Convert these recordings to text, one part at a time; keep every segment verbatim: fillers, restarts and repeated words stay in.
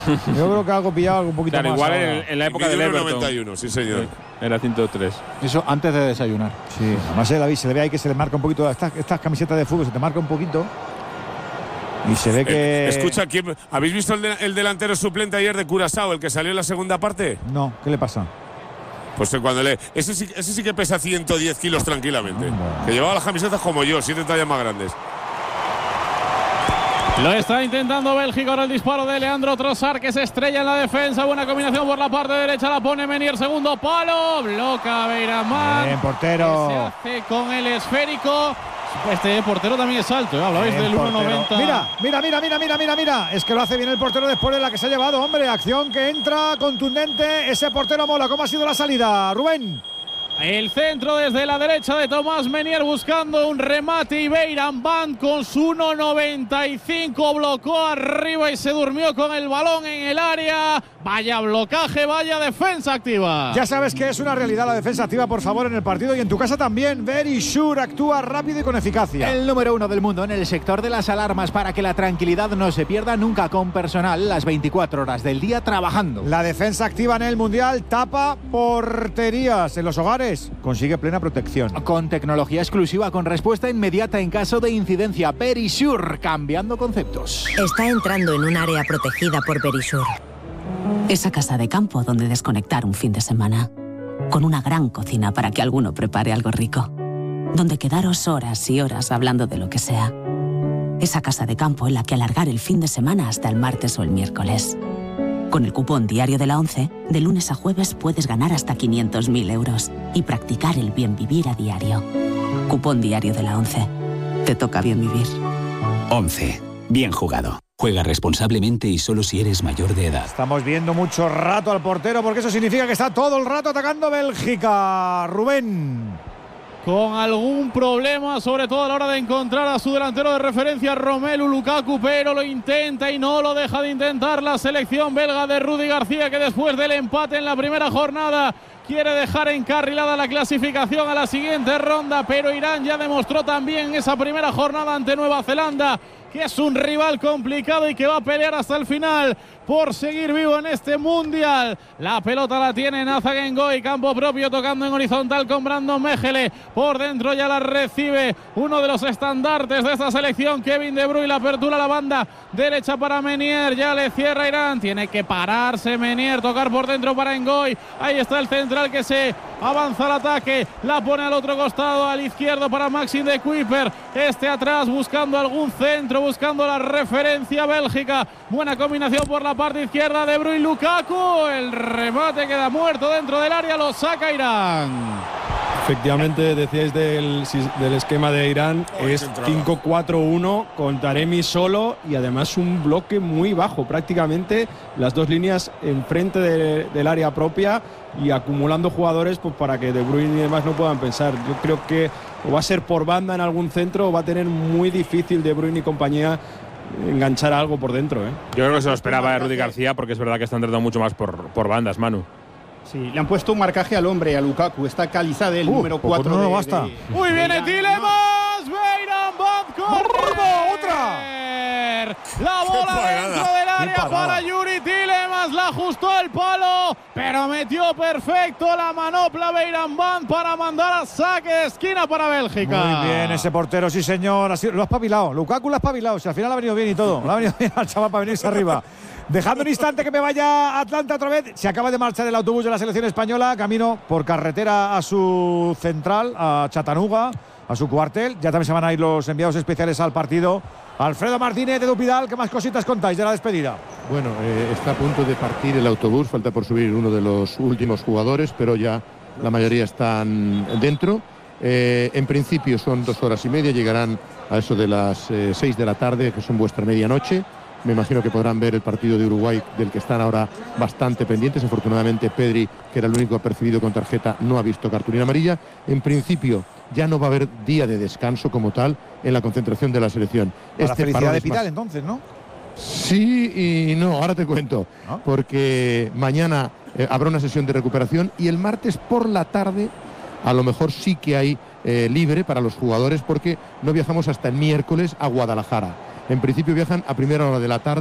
Yo creo que algo pillado un poquito claro, más. Igual ahora. en, en la época del Everton. noventa y uno, sí señor. Era ciento tres. Eso antes de desayunar. Sí, además se, David, se le ve ahí que se le marca un poquito. Estas, estas camisetas de fútbol se te marca un poquito. Y se ve que. Eh, escucha, ¿quién, ¿habéis visto el, de, el delantero suplente ayer de Curazao, el que salió en la segunda parte? No, ¿qué le pasa? Pues cuando le. Ese sí, ese sí que pesa ciento diez kilos tranquilamente. Oh, no. Que llevaba las camisetas como yo, siete tallas más grandes. Lo está intentando Bélgica. Ahora el disparo de Leandro Trossard, que se estrella en la defensa. Buena combinación por la parte derecha. La pone Menier. Segundo palo. Bloca Beiramán. Bien, portero. Se hace con el esférico. Este portero también es alto, ¿eh? Hablabais del uno noventa. Mira, mira, mira, mira, mira, mira, mira. Es que lo hace bien el portero después de la que se ha llevado, hombre. Acción que entra contundente. Ese portero mola. ¿Cómo ha sido la salida, Rubén? El centro desde la derecha de Tomás Menier buscando un remate y Beiramán con su uno noventa y cinco blocó arriba y se durmió con el balón en el área. Vaya blocaje, vaya defensa activa. Ya sabes que es una realidad la defensa activa, por favor, en el partido y en tu casa también. Verisure actúa rápido y con eficacia. El número uno del mundo en el sector de las alarmas para que la tranquilidad no se pierda nunca, con personal las veinticuatro horas del día trabajando. La defensa activa en el Mundial tapa porterías en los hogares. Consigue plena protección. Con tecnología exclusiva, con respuesta inmediata en caso de incidencia. Verisure, cambiando conceptos. Está entrando en un área protegida por Verisure. Esa casa de campo donde desconectar un fin de semana. Con una gran cocina para que alguno prepare algo rico. Donde quedaros horas y horas hablando de lo que sea. Esa casa de campo en la que alargar el fin de semana hasta el martes o el miércoles. Con el cupón diario de la ONCE, de lunes a jueves puedes ganar hasta quinientos mil euros y practicar el bien vivir a diario. Cupón diario de la ONCE. Te toca bien vivir. ONCE. Bien jugado. Juega responsablemente y solo si eres mayor de edad. Estamos viendo mucho rato al portero porque eso significa que está todo el rato atacando Bélgica. Rubén. Con algún problema, sobre todo a la hora de encontrar a su delantero de referencia, Romelu Lukaku, pero lo intenta y no lo deja de intentar la selección belga de Rudy García, que después del empate en la primera jornada quiere dejar encarrilada la clasificación a la siguiente ronda, pero Irán ya demostró también en esa primera jornada ante Nueva Zelanda que es un rival complicado y que va a pelear hasta el final por seguir vivo en este mundial. La pelota la tiene Nazan Ngoy, campo propio, tocando en horizontal con Brandon Mejele. Por dentro ya la recibe uno de los estandartes de esta selección, Kevin De Bruyne. La apertura a la banda derecha para Menier, ya le cierra Irán. Tiene que pararse Menier, tocar por dentro para Ngoy. Ahí está el central que se avanza al ataque, la pone al otro costado, al izquierdo para Maxime de Kuiper. Este atrás buscando algún centro, buscando la referencia Bélgica. Buena combinación por la parte izquierda de Bruyne, Lukaku. El remate queda muerto dentro del área, lo saca Irán. Efectivamente, decíais del, del esquema de Irán, oh, es cinco cuatro uno con Taremi solo y además un bloque muy bajo, prácticamente las dos líneas enfrente de, del área propia y acumulando jugadores pues, para que De Bruyne y demás no puedan pensar. Yo creo que o va a ser por banda en algún centro o va a tener muy difícil De Bruyne y compañía enganchar algo por dentro. ¿eh? Yo creo que se lo esperaba de Rudy García porque es verdad que están tratando mucho más por, por bandas, Manu. Sí, le han puesto un marcaje al hombre, a Lukaku. Está Calizade, el uh, número cuatro. No, no basta. De, Muy bien, Tielemans. Beiramán corre. ¡Otra! La bola dentro del área para Yuri Tielemans. La ajustó el palo, pero metió perfecto la manopla Beiramán para mandar a saque de esquina para Bélgica. Muy bien, ese portero, sí señor. Así, lo ha espabilado. Lukaku lo ha espabilado. O sea, al final ha venido bien y todo. Le ha venido bien al chaval para venirse arriba. Dejando un instante que me vaya a Atlanta otra vez. Se acaba de marchar el autobús de la selección española. Camino por carretera a su central, a Chattanooga, a su cuartel. Ya también se van a ir los enviados especiales al partido. Alfredo Martínez de Dupidal, ¿qué más cositas contáis de la despedida? Bueno, eh, está a punto de partir el autobús. Falta por subir uno de los últimos jugadores, pero ya la mayoría están dentro. Eh, en principio son dos horas y media. Llegarán a eso de las eh, seis de la tarde, que son vuestra medianoche. Me imagino que podrán ver el partido de Uruguay, del que están ahora bastante pendientes. Afortunadamente Pedri, que era el único percibido con tarjeta, no ha visto cartulina amarilla. En principio ya no va a haber día de descanso como tal en la concentración de la selección. Para este la felicidad de Pital, entonces, ¿no? Sí y no, ahora te cuento. ¿Ah? Porque mañana eh, habrá una sesión de recuperación y el martes por la tarde a lo mejor sí que hay eh, libre para los jugadores, porque no viajamos hasta el miércoles a Guadalajara. En principio viajan a primera hora de la tarde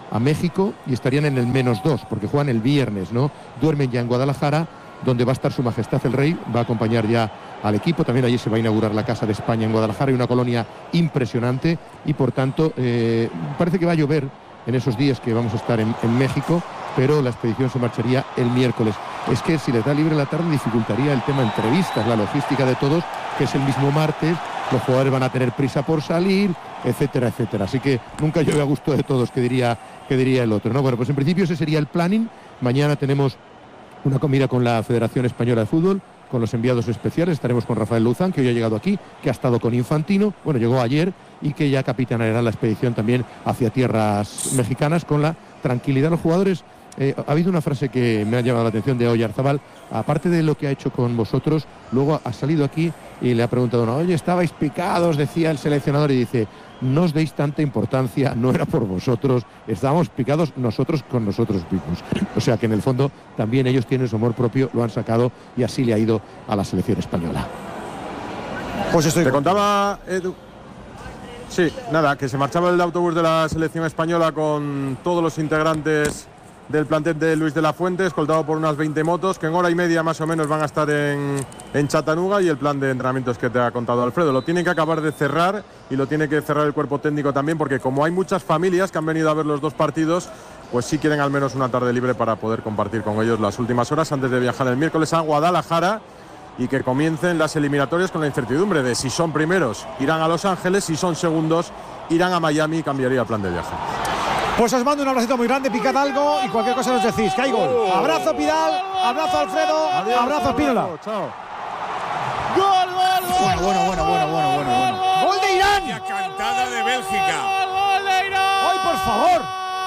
a México y estarían en el menos dos, porque juegan el viernes, ¿no? Duermen ya en Guadalajara, donde va a estar Su Majestad el Rey, va a acompañar ya al equipo. También allí se va a inaugurar la Casa de España en Guadalajara, y una colonia impresionante, y por tanto eh, parece que va a llover en esos días que vamos a estar en, en México, pero la expedición se marcharía el miércoles. Es que si les da libre la tarde dificultaría el tema entrevistas, la logística de todos, que es el mismo martes, los jugadores van a tener prisa por salir, etcétera, etcétera. Así que nunca llueve a gusto de todos, que diría, que diría el otro, ¿no? Bueno, pues en principio ese sería el planning. Mañana tenemos una comida con la Federación Española de Fútbol, con los enviados especiales. Estaremos con Rafael Luzán, que hoy ha llegado aquí, que ha estado con Infantino, bueno, llegó ayer, y que ya capitaneará la expedición también hacia tierras mexicanas con la tranquilidad. Los jugadores, eh, ha habido una frase que me ha llamado la atención de Oyarzabal, aparte de lo que ha hecho con vosotros, luego ha salido aquí y le ha preguntado, no, oye, estabais picados, decía el seleccionador, y dice, no os deis tanta importancia, no era por vosotros, estábamos picados nosotros con nosotros mismos. O sea que en el fondo también ellos tienen su amor propio, lo han sacado, y así le ha ido a la selección española. Pues estoy. Te contaba, Edu. Sí, nada, que se marchaba el autobús de la selección española con todos los integrantes del plantel de Luis de la Fuente, escoltado por unas veinte motos, que en hora y media más o menos van a estar en, en Chattanooga, y el plan de entrenamientos que te ha contado Alfredo. Lo tienen que acabar de cerrar, y lo tiene que cerrar el cuerpo técnico también, porque como hay muchas familias que han venido a ver los dos partidos, pues sí quieren al menos una tarde libre para poder compartir con ellos las últimas horas antes de viajar el miércoles a Guadalajara, y que comiencen las eliminatorias con la incertidumbre de si son primeros irán a Los Ángeles, si son segundos irán a Miami, y cambiaría el plan de viaje. Pues os mando un abracito muy grande, picad algo y cualquier cosa nos decís. Que hay gol. Abrazo Pidal, abrazo Alfredo, Adiós, abrazo Espínola. Chao. ¡Gol, gol, gol! Bueno, bueno, bueno, bueno, bueno, bueno. ¡Gol de Irán! La cantada de Bélgica. ¡Gol de Irán! ¡Ay, por favor!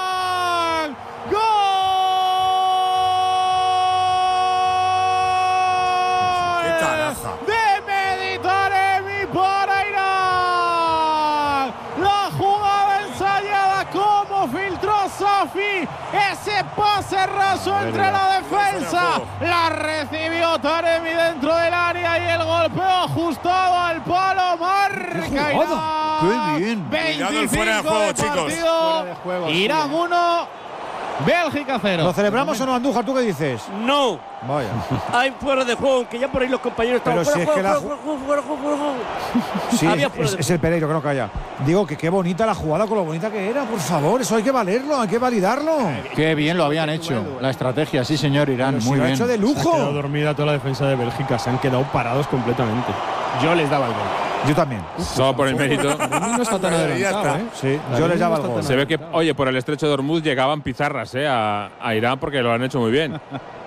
¡Gol! ¡Qué caraja! De Meditaremi para Irán. La jugada ensayada, como filtró Safi. Ese pase raso entre la defensa. La recibió Taremi dentro del área, y el golpeo ajustado al palo. Marca Irán. ¡Qué bien! Cuidado el fuera de juego, de chicos. partido. de juego, Irán uno, Bélgica cero. ¿Lo celebramos o no, Andújar? ¿Tú qué dices? No, Vaya. hay fuera de juego, que ya por ahí los compañeros estaban Pero si fuera, es que fuera, la fuera, fuera, fuera, fuera, fuera, fuera. Sí, Había es, fuera de es- es el Pereiro que no calla. Digo que qué bonita la jugada, con lo bonita que era, por favor. Eso hay que valerlo, hay que validarlo. Qué bien lo habían hecho, la estrategia, sí señor, Irán, Pero si muy lo ha bien. hecho de Se ha quedado lujo. dormida toda la defensa de Bélgica, se han quedado parados completamente. Yo les daba el gol. Yo también. Solo por el mérito. Para mí no está tan adelantado, ¿eh? Sí, La yo les línea daba no el está gol. Se ve que, oye, por el estrecho de Hormuz llegaban pizarras eh, a, a Irán, porque lo han hecho muy bien. Es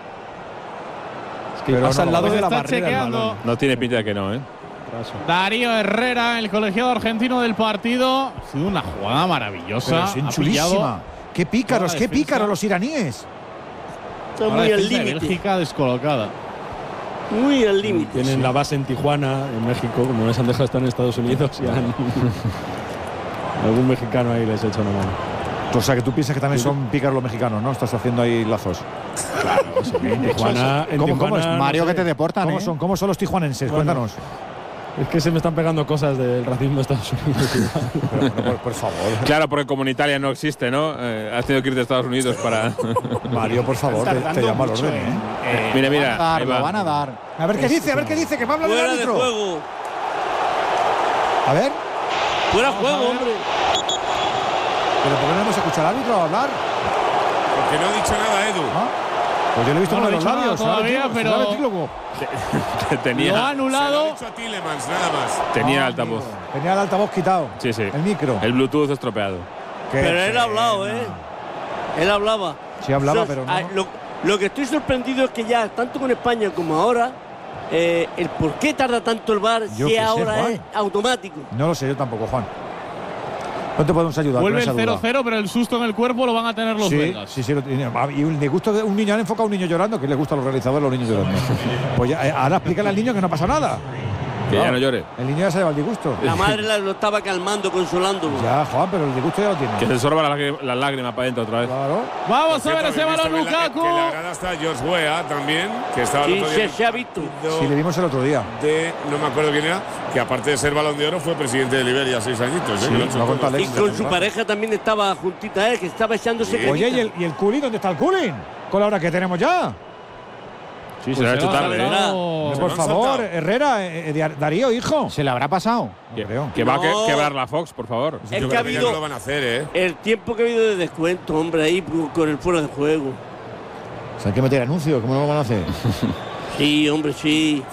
que Pero pasa no, al lado pues de la está barrera el chequeando. balón. No tiene pinta de que no, ¿eh? Raso. Darío Herrera, el colegiado argentino del partido. Ha sido una jugada maravillosa. Pero Ha es pillado chulísima. Qué pícaros, toda la qué defensa. pícaros los iraníes. Está a la muy al defensa de límite, Bélgica descolocada. muy al límite. Tienen la base en Tijuana, en México, como les han dejado estar en Estados Unidos, y han... algún mexicano ahí les echa una mano. O sea, que tú piensas que también son pícaros los mexicanos, ¿no? Estás haciendo ahí lazos. En Tijuana, en ¿Cómo, cómo es? Tijuana, no Mario, sé. que te deportan, ¿Cómo ¿eh? son, ¿Cómo son los tijuanenses? Bueno. Cuéntanos. Es que se me están pegando cosas del racismo de Estados Unidos. Pero, bueno, por, por favor. Claro, porque como en Italia no existe, ¿no? Eh, has tenido que irte a Estados Unidos para. Mario, por favor, te, te llamo al orden, ¿eh? Eh, Mira, lo mira, van a dar, ahí va. lo van a dar. A ver qué dice, a ver qué dice, que va a hablar el Fuera de árbitro. juego. A ver, Fuera de juego, hombre. pero ¿por qué no hemos escuchado al árbitro hablar? Porque no ha dicho nada, Edu. ¿Ah? Pues yo le he visto No con lo los he dicho nada labios. todavía, ¿sabes? pero- ¿Sabes, Tílogo? Lo ha tenía, Se lo ha anulado. dicho a Tielemans, nada más. tenía Ah, altavoz. amigo. Tenía el altavoz quitado. Sí, sí. El micro. El Bluetooth estropeado. Qué Pero él ha hablado, pena. ¿eh? Él hablaba. Sí hablaba, O sea, pero no. ah, Lo, lo que estoy sorprendido es que ya, tanto con España como ahora, eh, el por qué tarda tanto el V A R Yo si qué sé, ahora Juan. es automático. No lo sé, yo tampoco, Juan. No te podemos ayudar. Vuelve con el esa duda. cero cero, pero el susto en el cuerpo lo van a tener los Sí, belgas. sí, sí. lo tiene. Y le gusta un niño, han enfocado a un niño llorando, que le gusta a los realizadores los niños llorando. Pues ya, eh, ahora explícale al niño que no pasa nada. Que ya no llore. El niño ya se lleva el disgusto. La madre la- lo estaba calmando, consolándolo. Ya, Juan, pero el disgusto ya lo tiene. Que se sorba las lágrimas la lágrima para adentro otra vez. Claro. Vamos a ver Cierto, ese habéis balón, visto que la- Lukaku. Que en la grada está George Weah también, que estaba el Sí, otro se, día se ha visto. Sí, le vimos el otro día. de, no me acuerdo quién era, que aparte de ser Balón de Oro fue presidente de Liberia seis añitos. ¿eh? Sí, Que lo ha hecho lo ha todo. contado Y Alexis. con su pareja también estaba juntita a él, que estaba echándose Oye, ¿y el, ¿y el Culín? ¿Dónde está el Culín? Con la hora que tenemos ya. Sí, se lo ha hecho tarde. ¿eh? Oh. Por favor, Herrera, eh, eh, Darío, hijo. ¿Se le habrá pasado? Que, creo. que va a que- No. quebrar la Fox, por favor. Es Yo que ha creo que ya habido no lo van a hacer, ¿eh? el tiempo que ha habido de descuento, hombre, ahí con el fuera de juego. O sea, hay que meter anuncios, ¿cómo lo van a hacer? Sí, hombre, sí.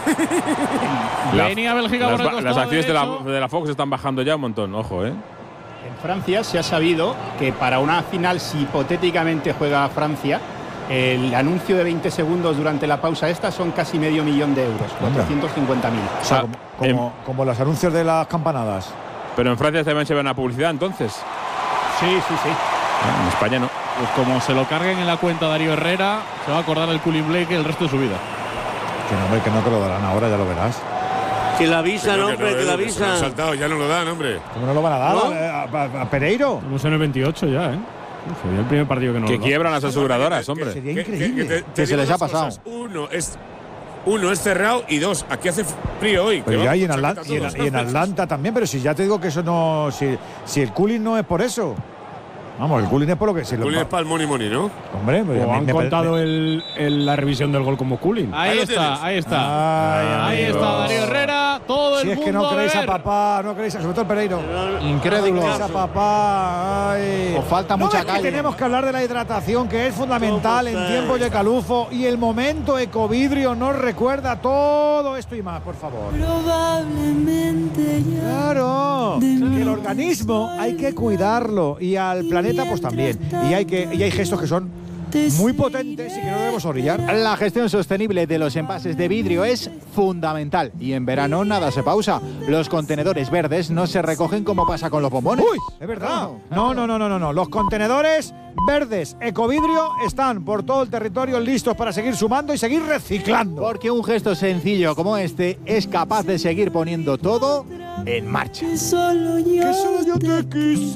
La- Venía Bélgica las, por el ba- las costado acciones de la, derecho. de la Fox están bajando ya un montón, ojo, ¿eh? En Francia se ha sabido que para una final, si hipotéticamente juega Francia, el anuncio de veinte segundos durante la pausa esta son casi medio millón de euros, cuatrocientos cincuenta mil. O sea, Ah, como, como, como los anuncios de las campanadas. Pero en Francia también se ve una publicidad, entonces. Sí, sí, sí. Ah, en España no. Pues como se lo carguen en la cuenta Darío Herrera, se va a acordar del Culin Blake el resto de su vida. Que no, hombre, que no te lo darán ahora, ya lo verás. Que la avisan, Pero hombre, no, que la que se lo han avisan. saltado, ya no lo dan, hombre. ¿Cómo no lo van a dar ¿No? a, a- a Pereiro? Estamos en el veintiocho ya, ¿eh? Uf, sería el primer partido que no Que lo da. quiebran las aseguradoras, hombre. Sería Que- que- increíble. que te- te Que se digo les ha dos pasado. cosas. Uno es, uno es cerrado y dos, aquí hace frío hoy. que Pero ya vamos, y en, chaqueta Atlanta, y, en, todos. y en Atlanta también, pero si ya te digo que eso no. Si, si el cooling no es por eso. Vamos, el cooling es por lo que. Si lo, Cooling es para el money money, ¿no? hombre, pues O me- han me- contado me- el, el- la revisión del gol como cooling. Ahí, Ahí lo está, tienes. ahí está. Ay, Ahí amigos. está Darío Herrera, todo Si el es mundo que no a queréis a ver. papá, no queréis a, sobre todo el Pereiro. Incrédulo. No queréis a papá. Ay. Os falta ¿No mucha ves que calle. tenemos que hablar de la hidratación, que es fundamental en ¿Cómo tiempos de está? calufo, y el momento Ecovidrio nos recuerda todo esto y más, por favor. Probablemente ya. Claro, que el organismo hay que cuidarlo y al planeta pues también. Y hay que y hay gestos que son muy potentes y que no debemos orillar. La gestión sostenible de los envases de vidrio es fundamental y en verano nada se pausa. Los contenedores verdes no se recogen como pasa con los bombones. Uy, es verdad. No, no, no, no, no, no. Los contenedores verdes Ecovidrio están por todo el territorio listos para seguir sumando y seguir reciclando. Porque un gesto sencillo como este es capaz de seguir poniendo todo en marcha. Que solo yo, Que solo yo te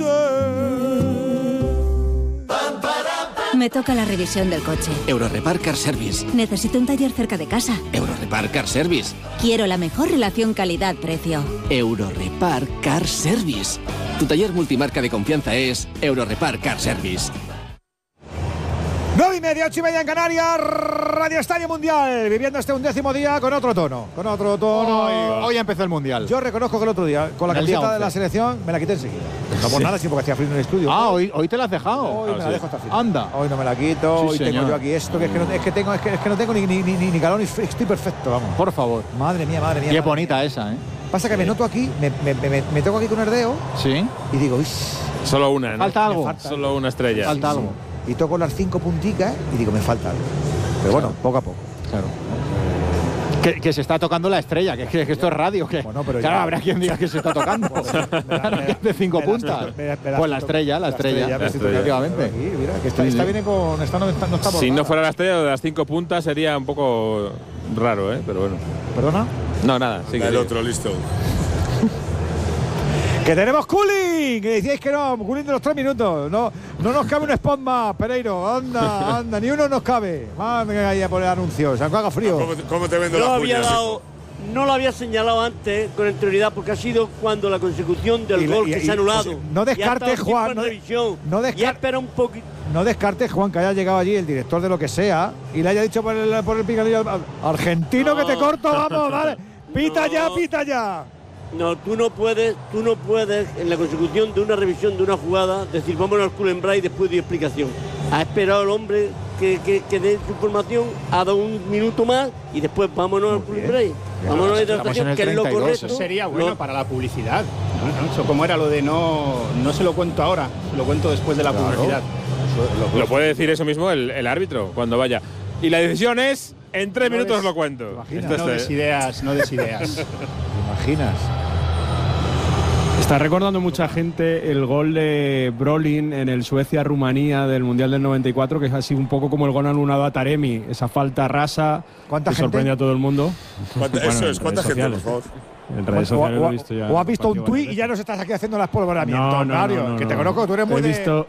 quise. Me toca la revisión del coche. Eurorepar Car Service. Necesito un taller cerca de casa. Eurorepar Car Service. Quiero la mejor relación calidad-precio. Eurorepar Car Service. Tu taller multimarca de confianza es Eurorepar Car Service. Nueve y media, ocho y media en Canarias, Radio Estadio Mundial, viviendo este undécimo día con otro tono, con otro tono. Hoy, y- hoy empezó el Mundial. Yo reconozco que el otro día, con la En el camiseta día de la once. selección, me la quité enseguida. No por Sí. nada, sino porque hacía frío en el estudio. Ah, hoy, hoy te la has dejado. Hoy me la dejo hasta el final. Anda. Hoy no me la quito, Sí, hoy tengo señor. yo aquí esto, que es que no, es que tengo, es que, es que no tengo ni, ni, ni, ni calor ni frío, estoy perfecto, vamos. Por favor. Madre mía, madre mía. Qué madre bonita mía. esa, ¿eh? Pasa que me noto aquí, me, me, me, me toco aquí con Erdeo Sí. y digo, uy, Solo una, ¿no? Falta algo. falta Solo una estrella. Falta algo. y toco las cinco punticas y digo, me falta algo. Pero bueno, poco a poco. Claro. Que, que se está tocando la estrella, que, que, que esto es radio. Que, Bueno, pero claro, ya- habrá quien diga que se está tocando. Claro, que es de cinco Me la- puntas. me la- me la- Pues la estrella, la estrella. me estoy estrella. tocando Efectivamente. aquí, mira, que esta, Sí, esta sí. viene con. Esta no está, no está Si bordada. no fuera la estrella de las cinco puntas sería un poco raro, ¿eh? Pero bueno. ¿Perdona? No, nada. Sigue, El sigue. otro, listo. Que tenemos cooling, que decíais que no, cooling de los tres minutos. No, no nos cabe un spot más, Pereiro. Anda, anda, ni uno nos cabe. Madre que vaya a poner anuncios, aunque haga frío. ¿Cómo te, cómo te vendo No las había puñas? dado, no lo había señalado antes con anterioridad porque ha sido cuando la consecución del Y la- gol y- que y- se ha anulado. o sea, no Y ha estado descartes, tiempo Juan, en no de- revisión. no descar- Y espera un poquito. No descartes, Juan, que haya llegado allí el director de lo que sea y le haya dicho por el, por el picadillo al- argentino que te No. corto, vamos, dale. Pita No. ya, pita ya. No, tú no puedes, tú no puedes en la consecución de una revisión de una jugada decir vámonos al Culembray y después de explicación. Ha esperado el hombre que, que, que dé su información, ha dado un minuto más y después vámonos al Culembray. Vámonos a la Estamos en hidratación, el que es lo treinta y dos. correcto. Eso sería bueno No. para la publicidad. ¿no? ¿no? Eso como era lo de no, no se lo cuento ahora, se lo cuento después de la publicidad. Lo puede decir eso mismo el, el árbitro cuando vaya. Y la decisión es, en tres No minutos des- lo cuento. Imagina. Esto No es- des ideas, no des ideas. ¿Te imaginas? Está recordando mucha gente el gol de Brolin en el Suecia-Rumanía del Mundial del noventa y cuatro, que es así un poco como el gol anulado a Taremi, esa falta rasa ¿Cuánta que gente? sorprende a todo el mundo. ¿Cuánta, Bueno, eso en es, ¿cuánta redes gente, por sociales. favor? En redes O, sociales o- lo he visto ya. o has visto un partido tuit varias y ya nos estás aquí haciendo el espolvoramiento, No, no, Mario, no, no, que te no. conozco, tú eres muy He de… visto.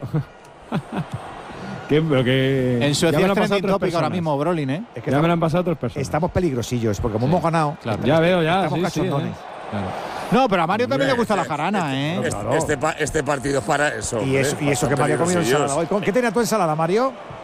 ¿Qué? Pero que En ya Suecia me es lo han pasado trending otras topic ahora personas. mismo, Brolin, ¿eh? Es que Ya me lo estamos, han pasado otras personas. estamos peligrosillos, porque como hemos ganado… Claro. Ya veo, ya. Estamos Sí, sí, cachondones. eh. No, pero a Mario también le gusta la Este- jarana, ¿eh? Este, Claro. este, pa- este partido es para eso. Y eso, hombre, y eso que bastante Mario ha comido peligrosillos. ensalada hoy. ¿Con- ¿Qué tenía tu ensalada, Mario?